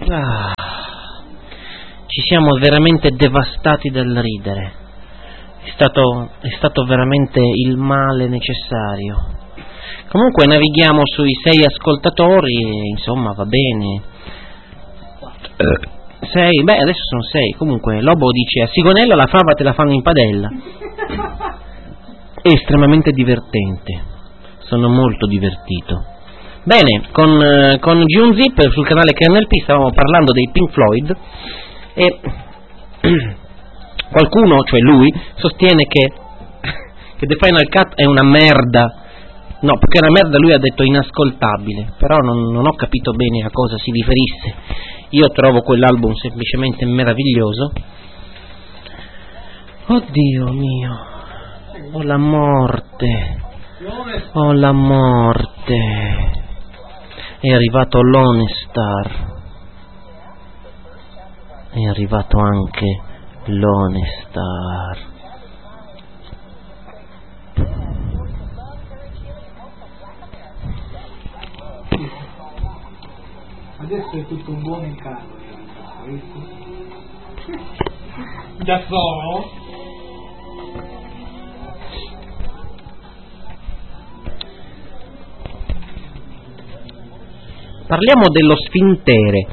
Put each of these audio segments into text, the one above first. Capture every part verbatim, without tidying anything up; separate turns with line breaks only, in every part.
Ah, ci siamo veramente devastati dal ridere. È stato, è stato veramente il male necessario. Comunque navighiamo sui sei ascoltatori e insomma va bene. Uh, sei, beh adesso sono sei. Comunque Lobo dice: a Sigonella la fava te la fanno in padella. È estremamente divertente. Sono molto divertito. Bene, con, uh, con Giunzip sul canale K N L P stavamo parlando dei Pink Floyd e qualcuno, cioè lui, sostiene che, che The Final Cut è una merda. No, perché è una merda lui ha detto inascoltabile, però non, non ho capito bene a cosa si riferisse. Io trovo quell'album semplicemente meraviglioso. Oddio mio, oh la morte, oh la morte, è arrivato Lone Star, è arrivato anche Lone Star.
Adesso è tutto un buon incarico. Già so.
Parliamo dello sfintere.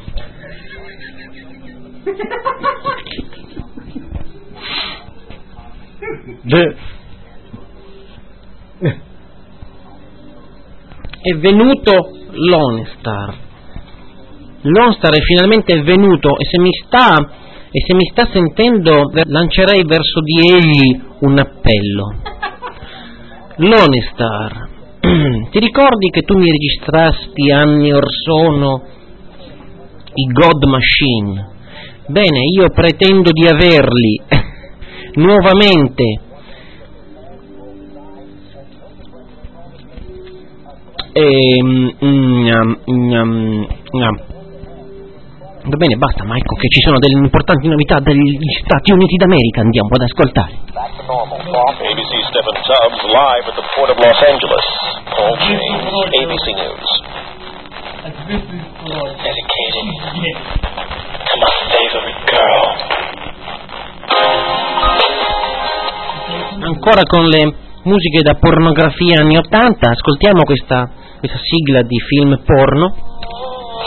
De... È venuto Lone Star. Lone Star è finalmente venuto e se mi sta e se mi sta sentendo lancerei verso di egli un appello. Lone Star, ti ricordi che tu mi registrasti anni or sono i God Machine? Bene, io pretendo di averli nuovamente. E, mm, mm, mm, Va bene, basta Michael, che ci sono delle importanti novità dagli Stati Uniti d'America, andiamo ad ascoltare.
Back to normal. A B C Stephen Tubbs live at the Port of Los Angeles. Paul James, A B C News. Dedicated to my favorite girl.
Ancora con le musiche da pornografia anni ottanta, ascoltiamo questa, questa sigla di film porno.